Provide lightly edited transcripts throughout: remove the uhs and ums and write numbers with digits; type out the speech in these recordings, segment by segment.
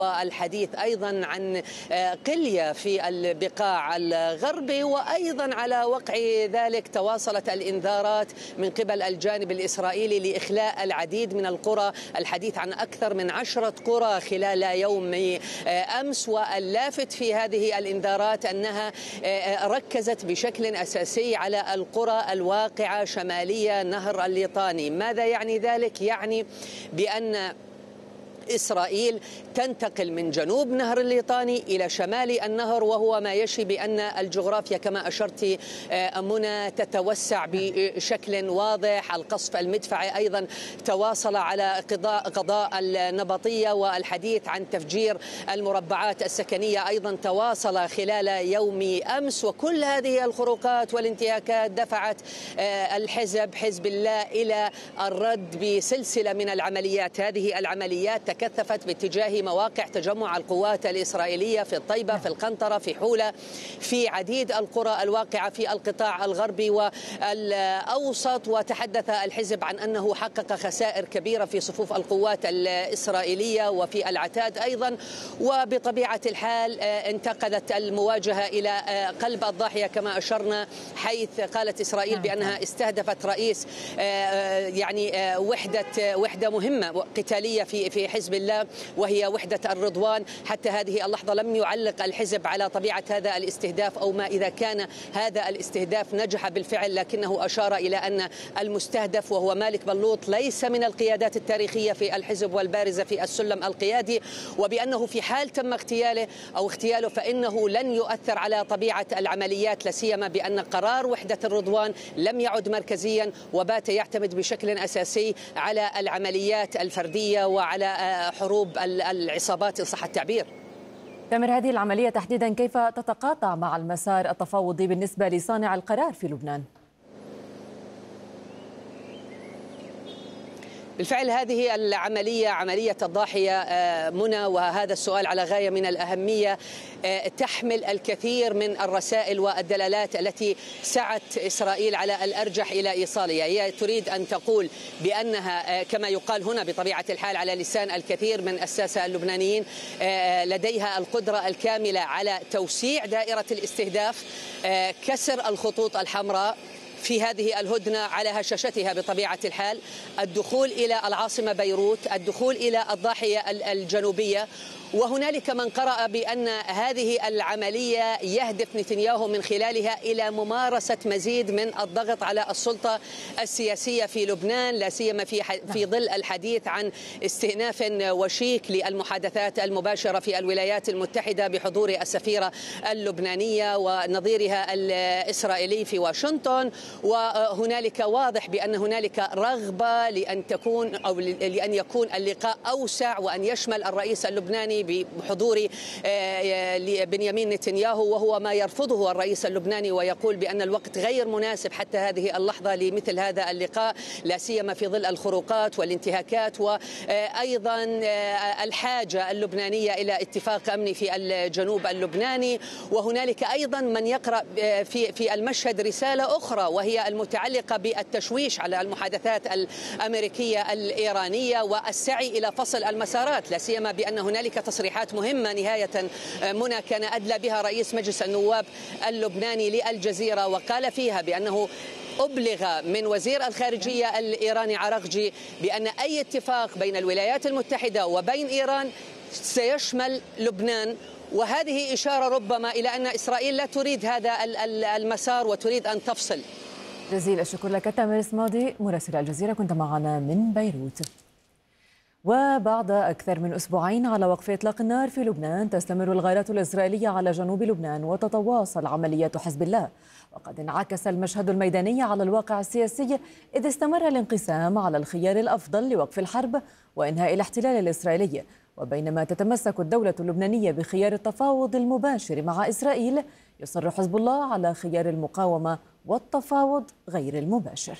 والحديث أيضا عن قلية في البقاع الغربي، وأيضا على وقع ذلك تواصلت الإنذارات من قبل الجانب الإسرائيلي لإخلاء العديد من القرى، الحديث عن أكثر من 10 قرى خلال يوم أمس. واللافت في هذه الإنذارات أنها ركزت بشكل أساسي على القرى الواقعة شمالية نهر الليطاني. ماذا يعني ذلك؟ يعني بأن إسرائيل تنتقل من جنوب نهر الليطاني إلى شمال النهر، وهو ما يشي بأن الجغرافيا كما أشرت منى تتوسع بشكل واضح. القصف المدفعي أيضا تواصل على قضاء النبطية، والحديث عن تفجير المربعات السكنية أيضا تواصل خلال يوم أمس. وكل هذه الخروقات والانتهاكات دفعت حزب الله إلى الرد بسلسلة من العمليات. هذه العمليات تكثفت باتجاه مواقع تجمع القوات الإسرائيلية في الطيبة، في القنطرة، في حولة، في عديد القرى الواقعة في القطاع الغربي والأوسط. وتحدث الحزب عن أنه حقق خسائر كبيرة في صفوف القوات الإسرائيلية وفي العتاد أيضا. وبطبيعة الحال انتقلت المواجهة إلى قلب الضاحية كما أشرنا، حيث قالت إسرائيل بأنها استهدفت رئيس يعني وحدة مهمة قتالية في حزب الله، وهي وحدة الرضوان. حتى هذه اللحظة لم يعلق الحزب على طبيعة هذا الاستهداف أو ما إذا كان هذا الاستهداف نجح بالفعل، لكنه أشار إلى أن المستهدف وهو مالك بلوط ليس من القيادات التاريخية في الحزب والبارزة في السلم القيادي، وبأنه في حال تم اغتياله فإنه لن يؤثر على طبيعة العمليات، لا سيما بأن قرار وحدة الرضوان لم يعد مركزيا وبات يعتمد بشكل أساسي على العمليات الفردية وعلى حروب العصابات إن صح التعبير. تامر، هذه العملية تحديدا كيف تتقاطع مع المسار التفاوضي بالنسبة لصانع القرار في لبنان؟ بالفعل هذه العملية عملية الضاحية منى، وهذا السؤال على غاية من الأهمية، تحمل الكثير من الرسائل والدلالات التي سعت إسرائيل على الأرجح إلى إيصالها. هي تريد أن تقول بأنها كما يقال هنا بطبيعة الحال على لسان الكثير من الساسة اللبنانيين لديها القدرة الكاملة على توسيع دائرة الاستهداف، كسر الخطوط الحمراء في هذه الهدنة على هشاشتها بطبيعة الحال، الدخول إلى العاصمة بيروت، الدخول إلى الضاحية الجنوبية. وهنالك من قرأ بأن هذه العملية يهدف نتنياهو من خلالها إلى ممارسة مزيد من الضغط على السلطة السياسية في لبنان، لا سيما في ظل الحديث عن استئناف وشيك للمحادثات المباشرة في الولايات المتحدة بحضور السفيرة اللبنانية ونظيرها الإسرائيلي في واشنطن. وهنالك واضح بأن هنالك رغبة لأن يكون اللقاء أوسع وأن يشمل الرئيس اللبناني بحضور بنيامين نتنياهو، وهو ما يرفضه الرئيس اللبناني ويقول بأن الوقت غير مناسب حتى هذه اللحظة لمثل هذا اللقاء، لا سيما في ظل الخروقات والانتهاكات وأيضا الحاجة اللبنانية إلى اتفاق أمني في الجنوب اللبناني. وهنالك أيضا من يقرأ في المشهد رسالة أخرى وهي المتعلقة بالتشويش على المحادثات الأمريكية الإيرانية والسعي إلى فصل المسارات، لا سيما بأن هنالك تصريحات مهمة نهاية منى كان أدلى بها رئيس مجلس النواب اللبناني للجزيرة، وقال فيها بأنه أبلغ من وزير الخارجية الإيراني عراقجي بأن أي اتفاق بين الولايات المتحدة وبين إيران سيشمل لبنان. وهذه إشارة ربما إلى أن إسرائيل لا تريد هذا المسار وتريد أن تفصل. جزيل الشكر لك تامر سماضي مراسل الجزيرة، كنت معنا من بيروت. وبعد أكثر من أسبوعين على وقف إطلاق النار في لبنان، تستمر الغارات الإسرائيلية على جنوب لبنان وتتواصل عمليات حزب الله. وقد انعكس المشهد الميداني على الواقع السياسي، إذ استمر الانقسام على الخيار الأفضل لوقف الحرب وإنهاء الاحتلال الإسرائيلي. وبينما تتمسك الدولة اللبنانية بخيار التفاوض المباشر مع إسرائيل، يصر حزب الله على خيار المقاومة والتفاوض غير المباشر.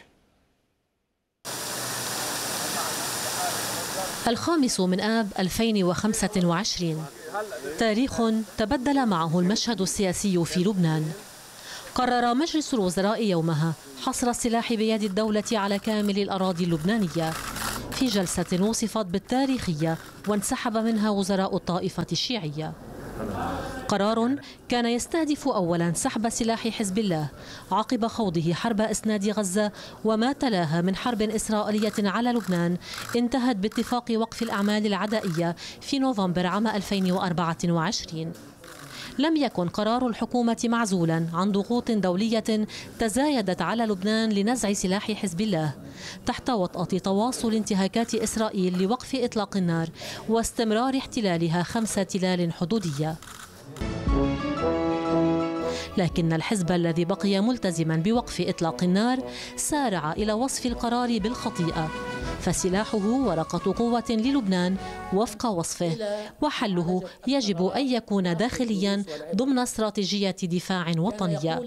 5 آب 2025 تاريخ تبدل معه المشهد السياسي في لبنان. قرر مجلس الوزراء يومها حصر السلاح بيد الدولة على كامل الأراضي اللبنانية في جلسة وصفت بالتاريخية وانسحب منها وزراء الطائفة الشيعية. قرار كان يستهدف أولا سحب سلاح حزب الله عقب خوضه حرب إسناد غزة وما تلاها من حرب إسرائيلية على لبنان انتهت باتفاق وقف الأعمال العدائية في نوفمبر عام 2024. لم يكن قرار الحكومة معزولا عن ضغوط دولية تزايدت على لبنان لنزع سلاح حزب الله تحت وطأة تواصل انتهاكات إسرائيل لوقف إطلاق النار واستمرار احتلالها 5 تلال حدودية. لكن الحزب الذي بقي ملتزما بوقف إطلاق النار سارع إلى وصف القرار بالخطيئة، فسلاحه ورقة قوة للبنان وفق وصفه، وحله يجب أن يكون داخليا ضمن استراتيجية دفاع وطنية.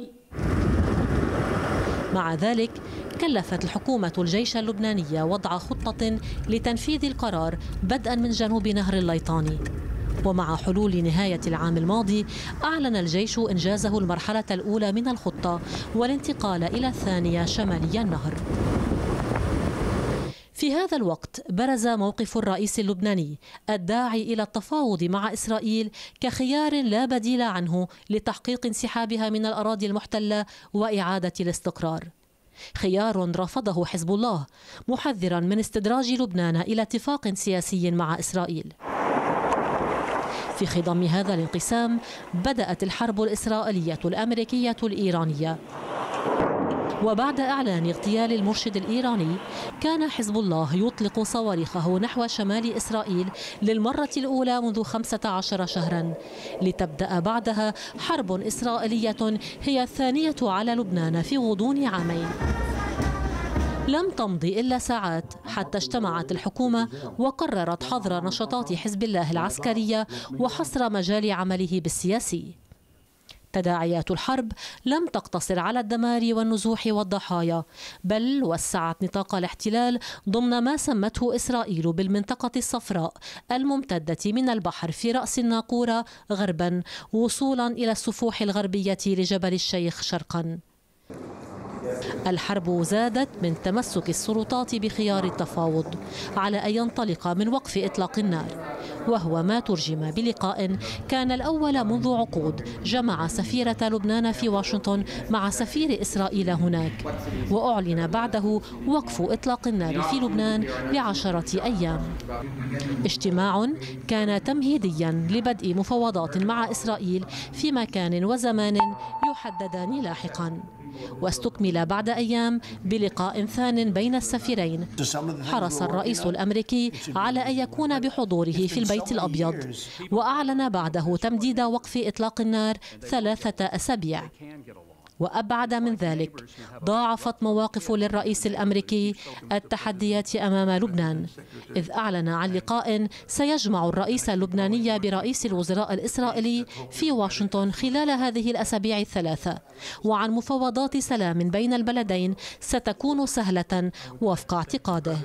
مع ذلك كلفت الحكومة الجيش اللبناني وضع خطة لتنفيذ القرار بدءا من جنوب نهر الليطاني. ومع حلول نهاية العام الماضي أعلن الجيش إنجازه المرحلة الأولى من الخطة والانتقال إلى الثانية شمالي النهر. في هذا الوقت برز موقف الرئيس اللبناني الداعي إلى التفاوض مع إسرائيل كخيار لا بديل عنه لتحقيق انسحابها من الأراضي المحتلة وإعادة الاستقرار، خيار رفضه حزب الله محذرا من استدراج لبنان إلى اتفاق سياسي مع إسرائيل. في خضم هذا الانقسام بدأت الحرب الإسرائيلية الأمريكية الإيرانية، وبعد إعلان اغتيال المرشد الإيراني كان حزب الله يطلق صواريخه نحو شمال إسرائيل للمرة الأولى منذ 15 شهرا، لتبدأ بعدها حرب إسرائيلية هي الثانية على لبنان في غضون عامين. لم تمضي إلا ساعات حتى اجتمعت الحكومة وقررت حظر نشاطات حزب الله العسكرية وحصر مجال عمله بالسياسي. تداعيات الحرب لم تقتصر على الدمار والنزوح والضحايا، بل وسعت نطاق الاحتلال ضمن ما سمته إسرائيل بالمنطقة الصفراء الممتدة من البحر في رأس الناقورة غربا وصولا إلى السفوح الغربية لجبل الشيخ شرقا. الحرب زادت من تمسك السلطات بخيار التفاوض على أن ينطلق من وقف إطلاق النار، وهو ما ترجم بلقاء كان الأول منذ عقود جمع سفيرة لبنان في واشنطن مع سفير إسرائيل هناك، وأعلن بعده وقف إطلاق النار في لبنان ل10 أيام. اجتماع كان تمهيديا لبدء مفاوضات مع إسرائيل في مكان وزمان يحددان لاحقا، واستكمل بعد أيام بلقاء ثان بين السفيرين. حرص الرئيس الأمريكي على أن يكون بحضوره في البيت الأبيض، وأعلن بعده تمديد وقف إطلاق النار 3 أسابيع. وأبعد من ذلك ضاعفت مواقف للرئيس الأمريكي التحديات أمام لبنان، إذ أعلن عن لقاء سيجمع الرئيس اللبناني برئيس الوزراء الإسرائيلي في واشنطن خلال هذه الأسابيع الثلاثة، وعن مفاوضات سلام بين البلدين ستكون سهلة وفق اعتقاده.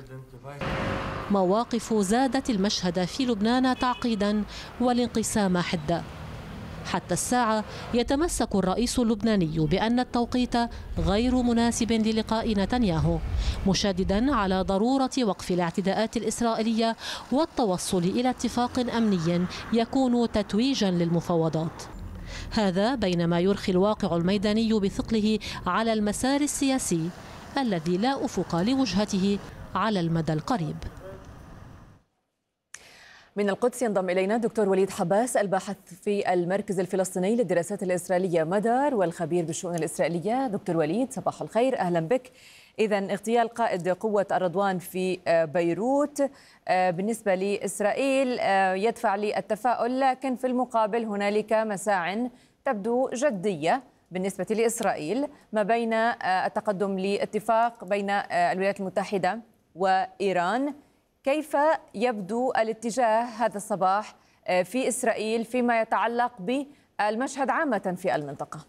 مواقف زادت المشهد في لبنان تعقيدا والانقسام حدة. حتى الساعة يتمسك الرئيس اللبناني بأن التوقيت غير مناسب للقاء نتنياهو، مشددا على ضرورة وقف الاعتداءات الإسرائيلية والتوصل إلى اتفاق أمني يكون تتويجا للمفاوضات. هذا بينما يرخي الواقع الميداني بثقله على المسار السياسي الذي لا أفق لوجهته على المدى القريب. من القدس ينضم إلينا دكتور وليد حباس، الباحث في المركز الفلسطيني للدراسات الإسرائيلية مدار والخبير بالشؤون الإسرائيلية. دكتور وليد صباح الخير، أهلا بك. إذا اغتيال قائد قوة الرضوان في بيروت بالنسبة لإسرائيل يدفع للتفاؤل، لكن في المقابل هنالك مساع تبدو جدية بالنسبة لإسرائيل ما بين التقدم لاتفاق بين الولايات المتحدة وإيران. كيف يبدو الاتجاه هذا الصباح في إسرائيل فيما يتعلق بالمشهد عامة في المنطقة؟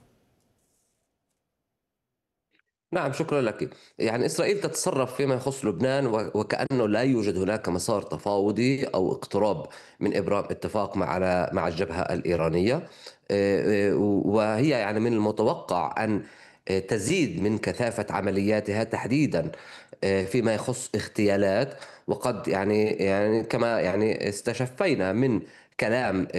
نعم، شكرا لك. يعني إسرائيل تتصرف فيما يخص لبنان وكأنه لا يوجد هناك مسار تفاوضي أو اقتراب من إبرام اتفاق مع الجبهة الإيرانية، وهي يعني من المتوقع أن تزيد من كثافة عملياتها تحديدا فيما يخص اغتيالات. وقد يعني كما يعني استشفينا من كلام